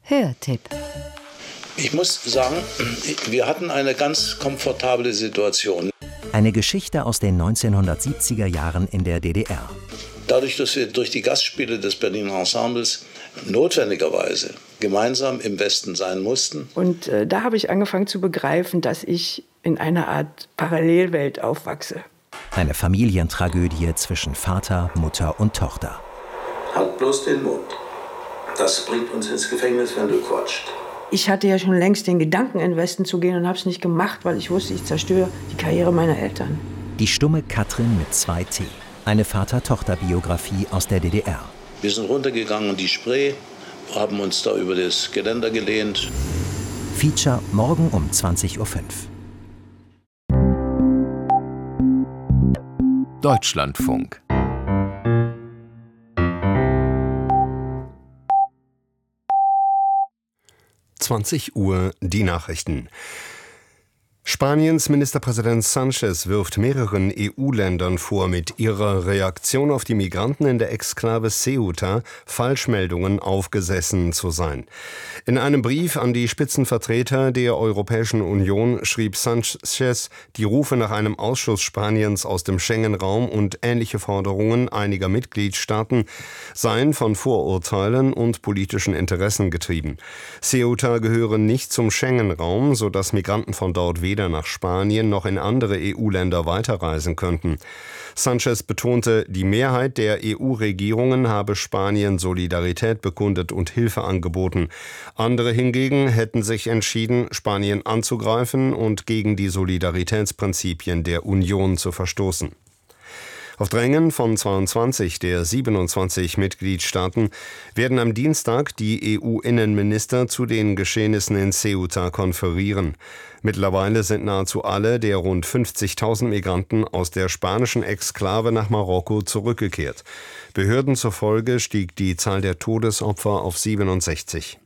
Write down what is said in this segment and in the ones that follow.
Hörtipp. Ich muss sagen, wir hatten eine ganz komfortable Situation. Eine Geschichte aus den 1970er Jahren in der DDR. Dadurch, dass wir durch die Gastspiele des Berliner Ensembles notwendigerweise gemeinsam im Westen sein mussten. Und da habe ich angefangen zu begreifen, dass ich in einer Art Parallelwelt aufwachse. Eine Familientragödie zwischen Vater, Mutter und Tochter. Halt bloß den Mund. Das bringt uns ins Gefängnis, wenn du quatscht. Ich hatte ja schon längst den Gedanken, in den Westen zu gehen und habe es nicht gemacht, weil ich wusste, ich zerstöre die Karriere meiner Eltern. Die stumme Katrin mit 2 T. Eine Vater-Tochter-Biografie aus der DDR. Wir sind runtergegangen in die Spree, haben uns da über das Geländer gelehnt. Feature morgen um 20:05 Uhr. Deutschlandfunk. Uhr die Nachrichten. Spaniens Ministerpräsident Sánchez wirft mehreren EU-Ländern vor, mit ihrer Reaktion auf die Migranten in der Exklave Ceuta Falschmeldungen aufgesessen zu sein. In einem Brief an die Spitzenvertreter der Europäischen Union schrieb Sánchez, die Rufe nach einem Ausschluss Spaniens aus dem Schengen-Raum und ähnliche Forderungen einiger Mitgliedstaaten seien von Vorurteilen und politischen Interessen getrieben. Ceuta gehöre nicht zum Schengen-Raum, sodass Migranten von dort weder nach Spanien noch in andere EU-Länder weiterreisen könnten. Sánchez betonte, die Mehrheit der EU-Regierungen habe Spanien Solidarität bekundet und Hilfe angeboten. Andere hingegen hätten sich entschieden, Spanien anzugreifen und gegen die Solidaritätsprinzipien der Union zu verstoßen. Auf Drängen von 22 der 27 Mitgliedstaaten werden am Dienstag die EU-Innenminister zu den Geschehnissen in Ceuta konferieren. Mittlerweile sind nahezu alle der rund 50.000 Migranten aus der spanischen Exklave nach Marokko zurückgekehrt. Behörden zufolge stieg die Zahl der Todesopfer auf 67.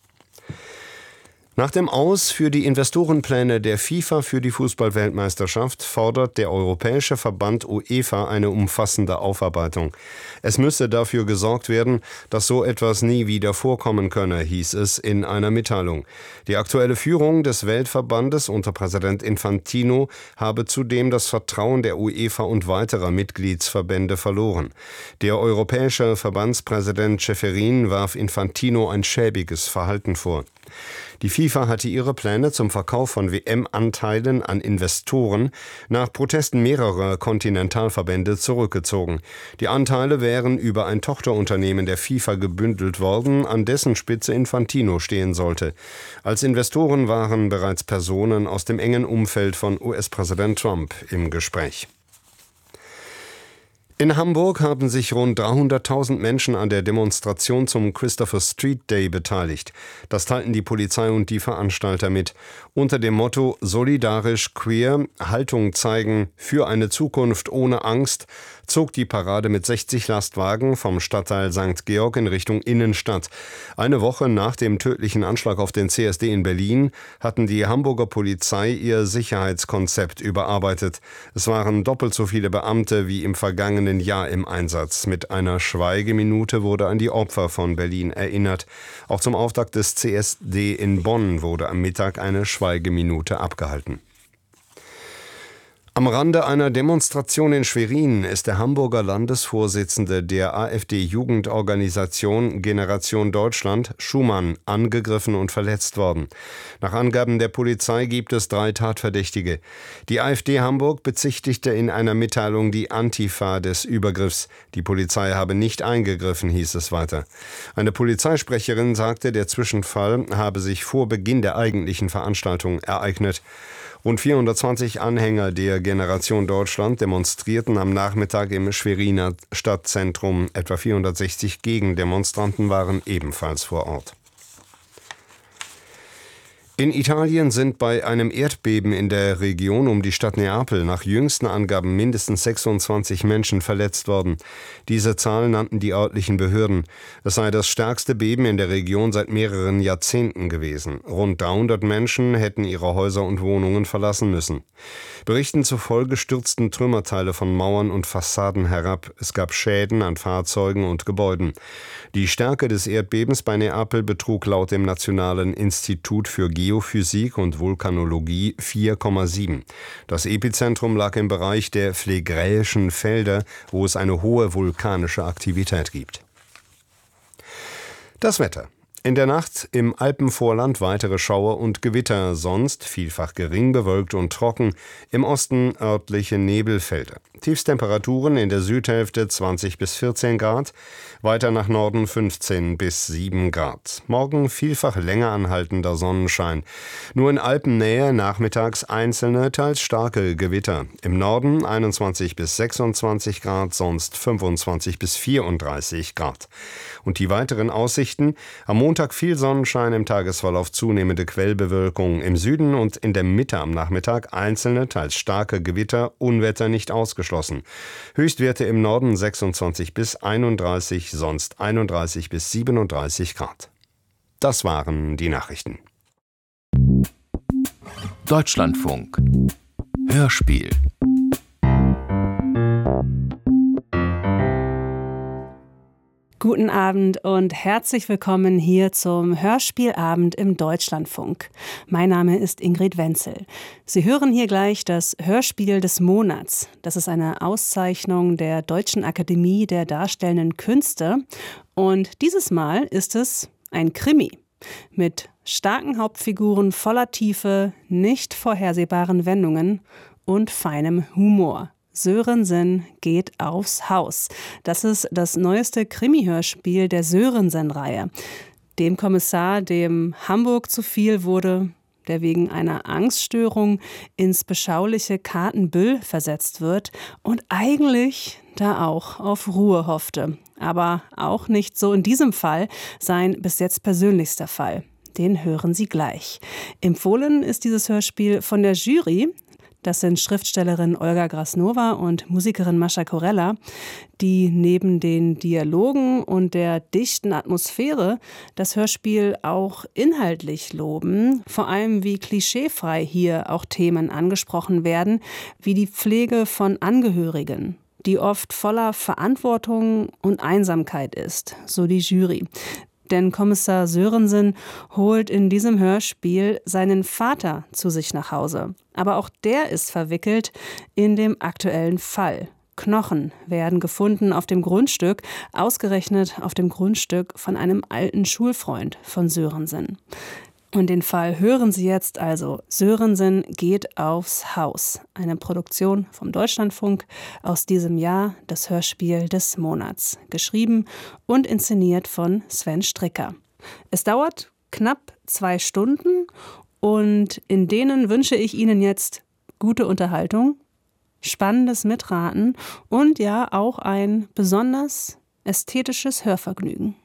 Nach dem Aus für die Investorenpläne der FIFA für die Fußball-Weltmeisterschaft fordert der europäische Verband UEFA eine umfassende Aufarbeitung. Es müsse dafür gesorgt werden, dass so etwas nie wieder vorkommen könne, hieß es in einer Mitteilung. Die aktuelle Führung des Weltverbandes unter Präsident Infantino habe zudem das Vertrauen der UEFA und weiterer Mitgliedsverbände verloren. Der europäische Verbandspräsident Ceferin warf Infantino ein schäbiges Verhalten vor. Die FIFA hatte ihre Pläne zum Verkauf von WM-Anteilen an Investoren nach Protesten mehrerer Kontinentalverbände zurückgezogen. Die Anteile wären über ein Tochterunternehmen der FIFA gebündelt worden, an dessen Spitze Infantino stehen sollte. Als Investoren waren bereits Personen aus dem engen Umfeld von US-Präsident Trump im Gespräch. In Hamburg haben sich rund 300.000 Menschen an der Demonstration zum Christopher Street Day beteiligt. Das teilten die Polizei und die Veranstalter mit. Unter dem Motto Solidarisch Queer, Haltung zeigen für eine Zukunft ohne Angst, zog die Parade mit 60 Lastwagen vom Stadtteil St. Georg in Richtung Innenstadt. Eine Woche nach dem tödlichen Anschlag auf den CSD in Berlin hatten die Hamburger Polizei ihr Sicherheitskonzept überarbeitet. Es waren doppelt so viele Beamte wie im vergangenen Jahr im Einsatz. Mit einer Schweigeminute wurde an die Opfer von Berlin erinnert. Auch zum Auftakt des CSD in Bonn wurde am Mittag eine Schweigeminute abgehalten. Am Rande einer Demonstration in Schwerin ist der Hamburger Landesvorsitzende der AfD-Jugendorganisation Generation Deutschland, Schumann, angegriffen und verletzt worden. Nach Angaben der Polizei gibt es 3 Tatverdächtige. Die AfD Hamburg bezichtigte in einer Mitteilung die Antifa des Übergriffs. Die Polizei habe nicht eingegriffen, hieß es weiter. Eine Polizeisprecherin sagte, der Zwischenfall habe sich vor Beginn der eigentlichen Veranstaltung ereignet. Rund 420 Anhänger der Generation Deutschland demonstrierten am Nachmittag im Schweriner Stadtzentrum. Etwa 460 Gegendemonstranten waren ebenfalls vor Ort. In Italien sind bei einem Erdbeben in der Region um die Stadt Neapel nach jüngsten Angaben mindestens 26 Menschen verletzt worden. Diese Zahl nannten die örtlichen Behörden. Es sei das stärkste Beben in der Region seit mehreren Jahrzehnten gewesen. Rund 300 Menschen hätten ihre Häuser und Wohnungen verlassen müssen. Berichten zufolge stürzten Trümmerteile von Mauern und Fassaden herab. Es gab Schäden an Fahrzeugen und Gebäuden. Die Stärke des Erdbebens bei Neapel betrug laut dem Nationalen Institut für Geophysik und Vulkanologie 4,7. Das Epizentrum lag im Bereich der Phlegräischen Felder, wo es eine hohe vulkanische Aktivität gibt. Das Wetter. In der Nacht im Alpenvorland weitere Schauer und Gewitter, sonst vielfach gering bewölkt und trocken, im Osten örtliche Nebelfelder. Tiefstemperaturen in der Südhälfte 20 bis 14 Grad, weiter nach Norden 15 bis 7 Grad. Morgen vielfach länger anhaltender Sonnenschein. Nur in Alpennähe nachmittags einzelne, teils starke Gewitter. Im Norden 21 bis 26 Grad, sonst 25 bis 34 Grad. Und die weiteren Aussichten: am Montag viel Sonnenschein, im Tagesverlauf zunehmende Quellbewölkung. Im Süden und in der Mitte am Nachmittag einzelne, teils starke Gewitter, Unwetter nicht ausgeschlossen. Höchstwerte im Norden 26 bis 31, sonst 31 bis 37 Grad. Das waren die Nachrichten. Deutschlandfunk Hörspiel. Guten Abend und herzlich willkommen hier zum Hörspielabend im Deutschlandfunk. Mein Name ist Ingrid Wenzel. Sie hören hier gleich das Hörspiel des Monats. Das ist eine Auszeichnung der Deutschen Akademie der Darstellenden Künste. Und dieses Mal ist es ein Krimi mit starken Hauptfiguren voller Tiefe, nicht vorhersehbaren Wendungen und feinem Humor. Sörensen geht aufs Haus. Das ist das neueste Krimi-Hörspiel der Sörensen-Reihe. Dem Kommissar, dem Hamburg zu viel wurde, der wegen einer Angststörung ins beschauliche Kartenbüll versetzt wird und eigentlich da auch auf Ruhe hoffte. Aber auch nicht so in diesem Fall sein bis jetzt persönlichster Fall. Den hören Sie gleich. Empfohlen ist dieses Hörspiel von der Jury. Das sind Schriftstellerin Olga Grasnova und Musikerin Mascha Corella, die neben den Dialogen und der dichten Atmosphäre das Hörspiel auch inhaltlich loben. Vor allem wie klischeefrei hier auch Themen angesprochen werden, wie die Pflege von Angehörigen, die oft voller Verantwortung und Einsamkeit ist, so die Jury. Denn Kommissar Sörensen holt in diesem Hörspiel seinen Vater zu sich nach Hause. Aber auch der ist verwickelt in dem aktuellen Fall. Knochen werden gefunden auf dem Grundstück, ausgerechnet auf dem Grundstück von einem alten Schulfreund von Sörensen. Und den Fall hören Sie jetzt also. Sörensen geht aufs Haus. Eine Produktion vom Deutschlandfunk aus diesem Jahr, das Hörspiel des Monats. Geschrieben und inszeniert von Sven Stricker. Es dauert knapp 2 Stunden und in denen wünsche ich Ihnen jetzt gute Unterhaltung, spannendes Mitraten und ja auch ein besonders ästhetisches Hörvergnügen.